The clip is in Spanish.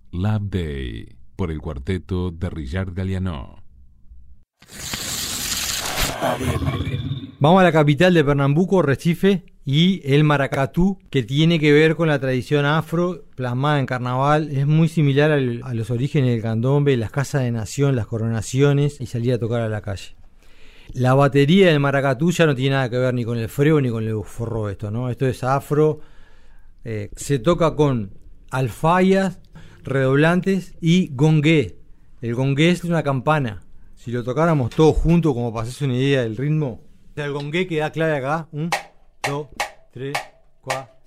Love Day, por el cuarteto de Richard Galliano. Vamos a la capital de Pernambuco, Recife, y el maracatú, que tiene que ver con la tradición afro plasmada en carnaval. Es muy similar a los orígenes del candombe, las casas de nación, las coronaciones y salir a tocar a la calle. La batería del maracatú ya no tiene nada que ver ni con el freo ni con el forró, ¿no? Esto es afro. Se toca con alfayas, redoblantes y gongué. El gongué es una campana. Si lo tocáramos todos juntos, como para hacerse una idea del ritmo, el gongué que da clave acá. 1, 2, 3, 4.